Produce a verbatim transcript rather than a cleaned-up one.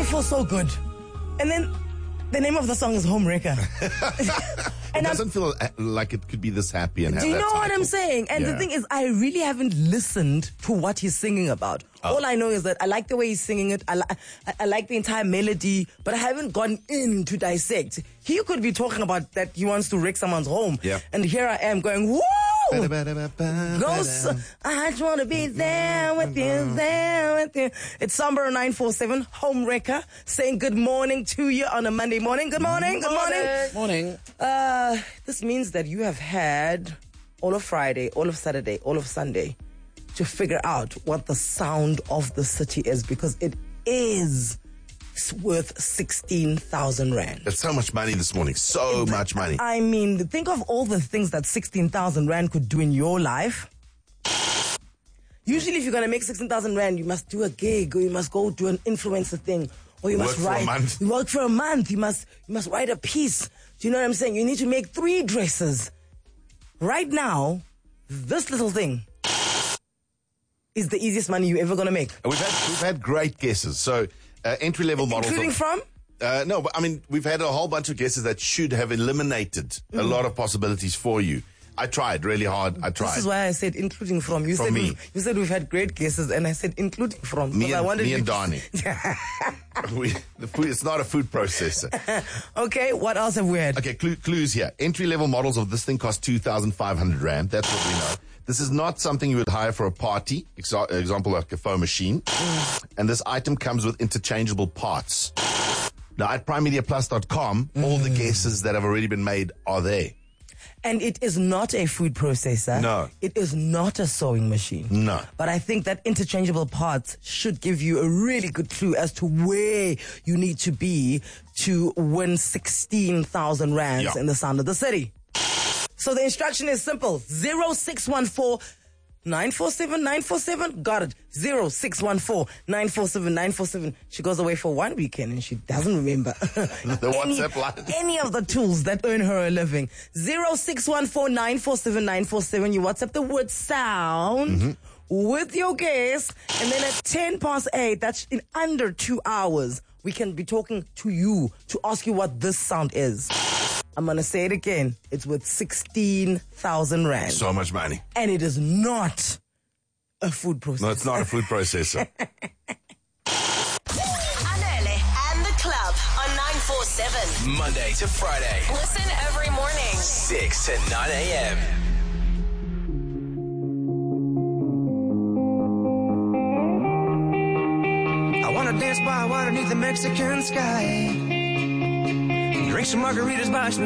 feel so good. And then the name of the song is Home Wrecker. It doesn't I'm, feel like it could be this happy and have do you that know title. what I'm saying? And yeah. the thing is, I really haven't listened to what he's singing about. Oh. All I know is that I like the way he's singing it. I, li- I, I like the entire melody, but I haven't gone in to dissect. He could be talking about that he wants to wreck someone's home. Yeah. And here I am going, woo! Ghosts, I just want to be there with you, there with you. It's Samba nine four seven, Home Wrecker, saying good morning to you on a Monday morning. Good morning, good morning. Morning. Uh, this means that you have had all of Friday, all of Saturday, all of Sunday to figure out what the sound of the city is, because it is worth sixteen thousand rand. That's so much money this morning. So it, much money. I mean, think of all the things that sixteen thousand rand could do in your life. Usually if you're going to make sixteen thousand rand, you must do a gig, or you must go do an influencer thing, or you work must for write. a month. You work for a month. You must, you must write a piece. Do you know what I'm saying? You need to make three dresses. Right now, this little thing is the easiest money you're ever going to make. We've had, we've had great guesses. So, uh, entry-level models. Including of, from? Uh, no, but I mean, we've had a whole bunch of guesses that should have eliminated mm. a lot of possibilities for you. I tried really hard. I tried. This is why I said including from. You from said me. We've, you said we've had great guesses, and I said including from. Me and, I wanted me and to... Donnie. we, the food, it's not a food processor. Okay, what else have we had? Okay, clue, clues here. Entry-level models of this thing cost two thousand five hundred rand. That's what we know. This is not something you would hire for a party, exa- example like a faux machine. Mm. And this item comes with interchangeable parts. Now, at prime media plus dot com, mm. all the guesses that have already been made are there. And it is not a food processor. No. It is not a sewing machine. No. But I think that interchangeable parts should give you a really good clue as to where you need to be to win sixteen thousand rands yeah. in the sound of the city. So the instruction is simple. zero six one four nine four seven nine four seven. Got it. zero six one four nine four seven nine four seven. She goes away for one weekend and she doesn't remember. The any, WhatsApp line. Any of the tools that earn her a living. zero six one four nine four seven nine four seven. You WhatsApp the word sound mm-hmm. with your guess. And then at ten past eight, that's in under two hours, we can be talking to you to ask you what this sound is. I'm going to say it again. It's worth sixteen thousand rand. So much money. And it is not a food processor. No, it's not a food processor. Anele and the club on nine four seven. Monday to Friday. Listen every morning. six to nine a.m. I want to dance by water beneath the Mexican sky. Drink some margaritas by some